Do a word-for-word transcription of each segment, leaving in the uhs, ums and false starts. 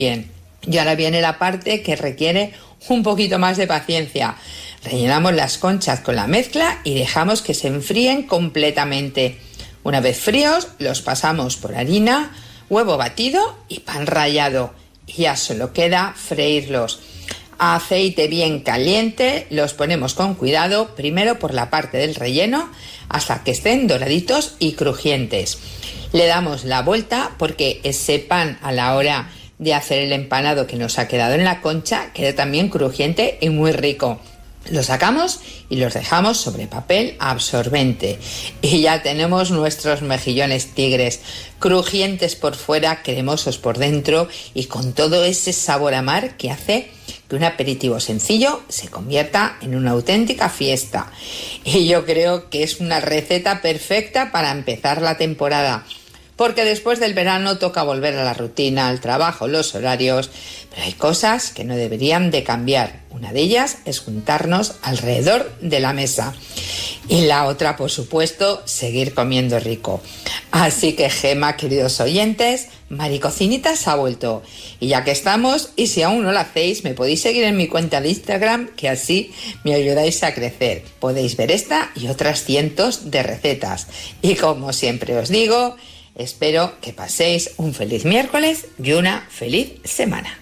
Bien, y ahora viene la parte que requiere un poquito más de paciencia. Rellenamos las conchas con la mezcla y dejamos que se enfríen completamente. Una vez fríos, los pasamos por harina, huevo batido y pan rallado. Y ya solo queda freírlos. A aceite bien caliente, los ponemos con cuidado, primero por la parte del relleno, hasta que estén doraditos y crujientes. Le damos la vuelta porque ese pan, a la hora de hacer el empanado que nos ha quedado en la concha, queda también crujiente y muy rico. Los sacamos y los dejamos sobre papel absorbente. Y ya tenemos nuestros mejillones tigres, crujientes por fuera, cremosos por dentro y con todo ese sabor a mar que hace que un aperitivo sencillo se convierta en una auténtica fiesta. Y yo creo que es una receta perfecta para empezar la temporada. Porque después del verano toca volver a la rutina, al trabajo, los horarios, pero hay cosas que no deberían de cambiar. Una de ellas es juntarnos alrededor de la mesa. Y la otra, por supuesto, seguir comiendo rico. Así que, Gema, queridos oyentes, Maricocinitas ha vuelto. Y ya que estamos, y si aún no lo hacéis, me podéis seguir en mi cuenta de Instagram, que así me ayudáis a crecer. Podéis ver esta y otras cientos de recetas. Y como siempre os digo, espero que paséis un feliz miércoles y una feliz semana.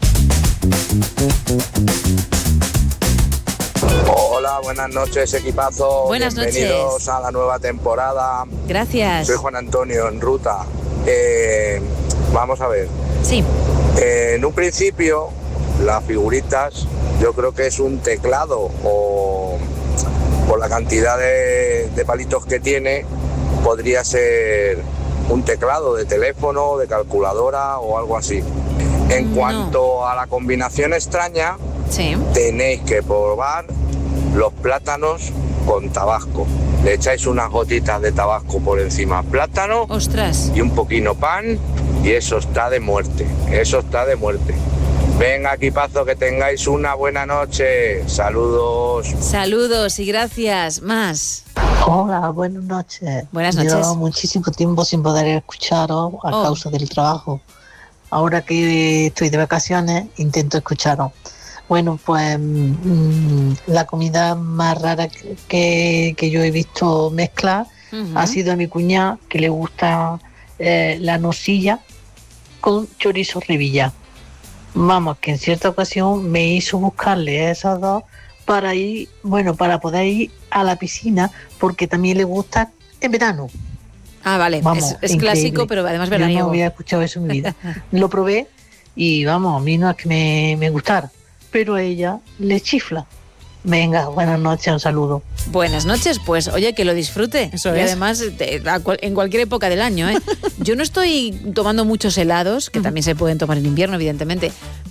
Hola, buenas noches, equipazo. Buenas Bienvenidos noches. a la nueva temporada. Gracias. Soy Juan Antonio, en ruta. Eh, vamos a ver. Sí. Eh, en un principio, las figuritas, yo creo que es un teclado o por la cantidad de, de palitos que tiene, podría ser un teclado de teléfono, de calculadora o algo así. En No. cuanto a la combinación extraña, Sí. tenéis que probar los plátanos con tabasco. Le echáis unas gotitas de tabasco por encima al plátano. Ostras. Y un poquito pan y eso está de muerte, eso está de muerte. Venga, equipazo, que tengáis una buena noche. Saludos. Saludos y gracias. Más. Hola, buenas noches. Buenas noches. Llevo muchísimo tiempo sin poder escucharos a Oh. causa del trabajo. Ahora que estoy de vacaciones, intento escucharos. Bueno, pues mmm, la comida más rara que, que yo he visto mezclar Uh-huh. ha sido a mi cuñada, que le gusta eh, la nocilla con chorizo revilla. Vamos, que en cierta ocasión me hizo buscarle a esas dos para ir, bueno, para poder ir a la piscina, porque también le gusta en verano. Ah, vale. Vamos, es es increíble. clásico, pero además Yo veraniego. no había escuchado eso en mi vida. Lo probé y vamos, a mí no es que me, me gustara, pero a ella le chifla. Venga, buenas noches, un saludo. Buenas noches, pues oye, que lo disfrute. Eso y es. además, de- a cual- en cualquier época del año, ¿eh? Yo no estoy tomando muchos helados, que también se pueden tomar en invierno, evidentemente,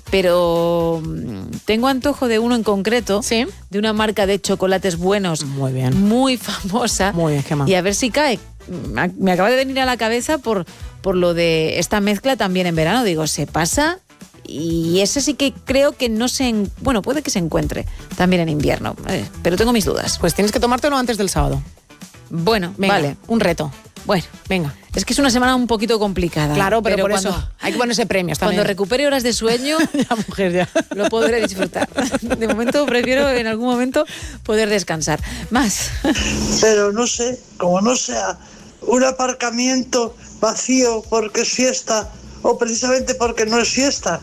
pero mm, tengo antojo de uno en concreto, Sí. de una marca de chocolates buenos, Muy bien. muy famosa. Muy bien, Gemma. Y a ver si cae. Me me acaba de venir a la cabeza por, por lo de esta mezcla también en verano. Digo, se pasa. Y ese sí que creo que no se... en- Bueno, puede que se encuentre también en invierno, eh, pero tengo mis dudas. Pues tienes que tomártelo antes del sábado. Bueno, Venga, vale. un reto. Bueno, Venga. es que es una semana un poquito complicada. Claro, pero, por cuando, eso hay que ponerse premios Cuando también. recupere horas de sueño, Ya, mujer, ya. lo podré disfrutar. De momento prefiero en algún momento poder descansar. Más. Pero no sé, como no sea un aparcamiento vacío porque es fiesta o precisamente porque no es fiesta.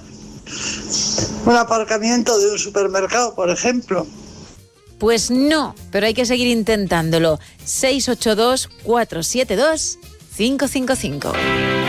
Un aparcamiento de un supermercado, por ejemplo. Pues no, pero hay que seguir intentándolo. seis ocho dos, cuatro siete dos, cinco cinco cinco.